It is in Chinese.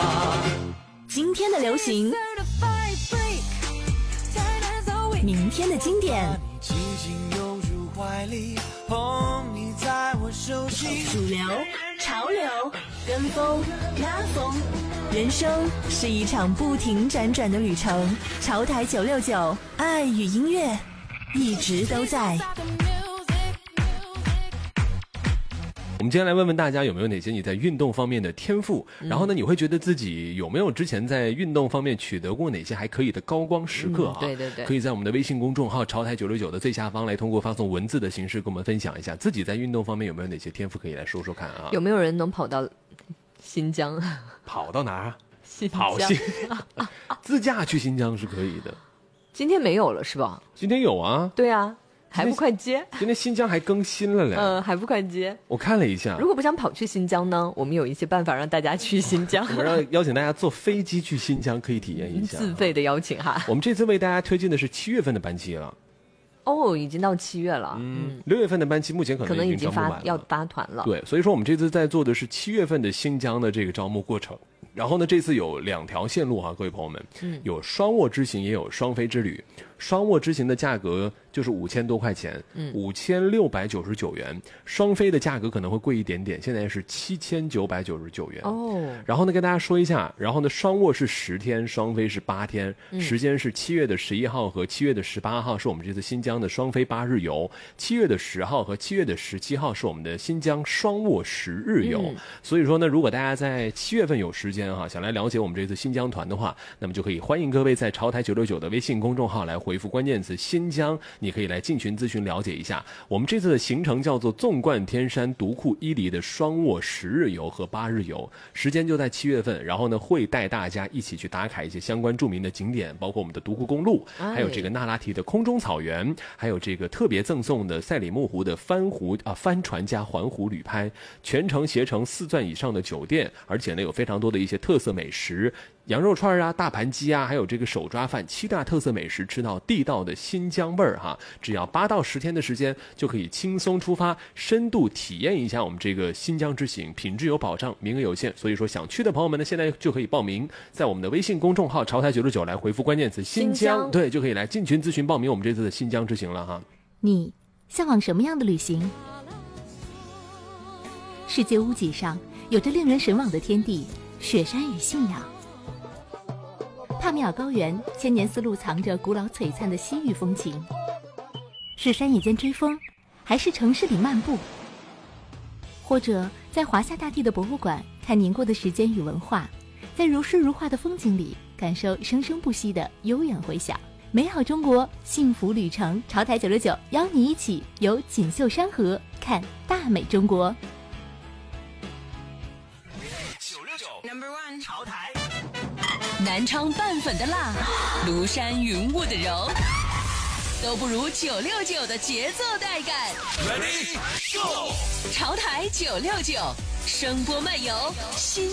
今天的流行，明天的经典，主流、潮流、跟风、拉风，人生是一场不停辗转的旅程。潮台969，爱与音乐一直都在。 我们今天来问问大家有没有哪些你在运动方面的天赋，然后呢，你会觉得自己有没有之前在运动方面取得过哪些还可以的高光时刻啊？ 对对对， 可以在我们的微信公众号潮台969的最下方来通过发送文字的形式跟我们分享一下自己在运动方面有没有哪些天赋，可以来说说看啊。 有没有人能跑到新疆？ 跑到哪儿啊？ 新疆跑自驾去新疆是可以的。 今天没有了是吧？ 今天有啊。 对啊，还不快接？ 今天新疆还更新了嘞。 还不快接？ 我看了一下。 如果不想跑去新疆呢，我们有一些办法让大家去新疆。 我们邀请大家坐飞机去新疆，可以体验一下。 自费的邀请哈。 我们这次为大家推荐的是7月份的班机了。 哦，已经到7月了。 6月份的班机目前可能已经要发团了。 对，所以说我们这次在做的是7月份的新疆的这个招募过程。然后呢，这次有2条线路哈，各位朋友们，有双卧之行，也有双飞之旅。双卧之行的价格就是5000多块钱，5699元。双飞的价格可能会贵一点点，现在是7999元。哦。然后呢，跟大家说一下，然后呢，双卧是10天，双飞是8天，时间是7月的11号和7月的18号，是我们这次新疆的双飞8日游；7月的10号和7月的17号是我们的新疆双卧10日游。所以说呢，如果大家在7月份有时间哈，想来了解我们这次新疆团的话，那么就可以欢迎各位在潮台969的微信公众号来回复关键词新疆，你可以来进群咨询了解一下。我们这次的行程叫做纵贯天山独库伊犁的双卧10日游和8日游，时间就在7月份，然后呢会带大家一起去打卡一些相关著名的景点，包括我们的独库公路，还有这个那拉提的空中草原，还有这个特别赠送的赛里木湖的帆船加环湖旅拍，全程携程4钻以上的酒店，而且呢有非常多的一些特色美食，羊肉串啊、大盘鸡啊，还有这个手抓饭，7大特色美食，吃到地道的新疆味儿哈！只要8到10天的时间，就可以轻松出发，深度体验一下我们这个新疆之行，品质有保障，名额有限，所以说想去的朋友们呢，现在就可以报名，在我们的微信公众号潮台969来回复关键词新疆，对，就可以来进群咨询报名我们这次的新疆之行了哈。 你向往什么样的旅行？世界屋脊上有着令人神往的天地，雪山与信仰。帕米尔高原千年丝路藏着古老璀璨的西域风情，是山野间追风，还是城市里漫步？或者在华夏大地的博物馆看凝过的时间与文化，在如诗如画的风景里感受生生不息的悠远回响。美好中国，幸福旅程，潮台969邀你一起游锦绣山河，看大美中国。 969 潮台， 南昌拌粉的辣，庐山云雾的柔，都不如969的节奏带感。 Ready Go， 潮台969声波漫游新